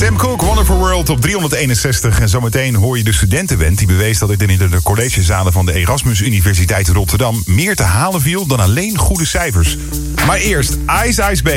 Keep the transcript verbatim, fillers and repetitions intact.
Sam Cooke, Wonderful World op driehonderdeenenzestig. En zometeen hoor je de studentenband die bewees dat het in de collegezalen van de Erasmus Universiteit Rotterdam meer te halen viel dan alleen goede cijfers. Maar eerst Ice Ice Baby.